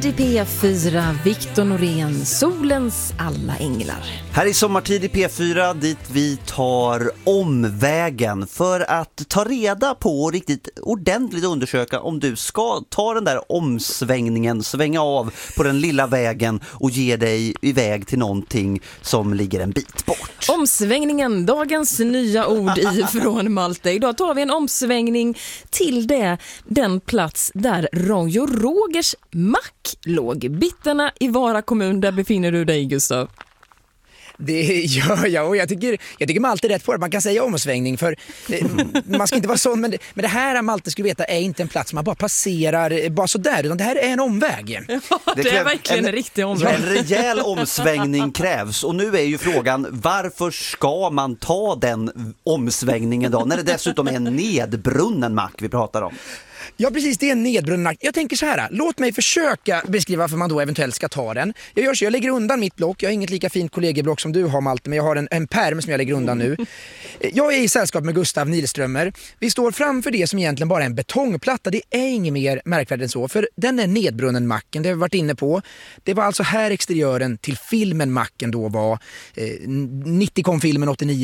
Sommartid i P4, Victor Norén, solens alla änglar. Här är Sommartid i P4 dit vi tar omvägen för att ta reda på och riktigt ordentligt undersöka om du ska ta den där omsvängningen, svänga av på den lilla vägen och ge dig iväg till någonting som ligger en bit bort. Omsvängningen, dagens nya ord ifrån Malte. Idag tar vi en omsvängning till den plats där Roy och Rogers mack låg. Bitterna i Vara kommun, där befinner du dig, Gustav. Det gör jag, och jag tycker Malte är rätt på det. Man kan säga omsvängning, för man ska inte vara sån, men det här Malte skulle veta är inte en plats man bara passerar bara så där, utan det här är en omväg. Ja, det är verkligen en riktig omväg. En rejäl omsvängning krävs, och nu är ju frågan, varför ska man ta den omsvängningen då, när det dessutom är en nedbrunnen mack vi pratar om? Ja, precis, det är en nedbrunnen mack. Jag tänker så här, låt mig försöka beskriva varför man då eventuellt ska ta den. Jag lägger undan mitt block. Jag har inget lika fint kollegieblock som du har, Malte, men jag har en pärm som jag lägger undan nu. Jag är i sällskap med Gustav Nilströmer. Vi står framför det som egentligen bara är en betongplatta. Det är inget mer märkvärdigt än så, för den är nedbrunnen macken, det har vi varit inne på. Det var alltså här exteriören till filmen Macken då var. 90 kom filmen, 89